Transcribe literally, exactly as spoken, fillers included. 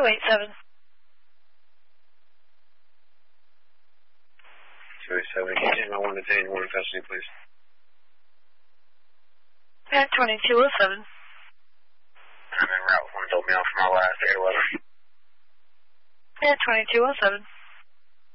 two eight seven. two eight seven, can you take my one to ten, one in custody, please? Pad twenty-two oh seven. I'm en route, one told me off for my last eight eleven. Pad twenty-two oh seven.